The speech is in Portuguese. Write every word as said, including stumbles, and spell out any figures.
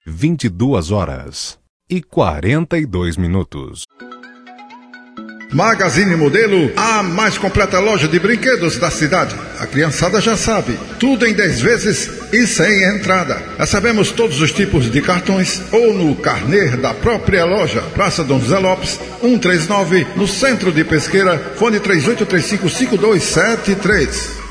vinte e duas horas e quarenta e dois minutos. Magazine Modelo, a mais completa loja de brinquedos da cidade. A criançada já sabe, tudo em dez vezes e sem entrada. Recebemos todos os tipos de cartões ou no carnê da própria loja. Praça Dom José Lopes, cento e trinta e nove, no centro de Pesqueira. Fone três oito três cinco, cinco dois sete três.